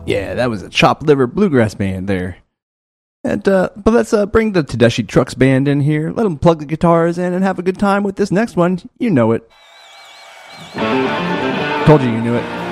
Yeah, that was a chopped liver bluegrass band there. And but let's bring the Tedeschi Trucks band in here. Let them plug the guitars in and have a good time with this next one. You know it. Told you knew it.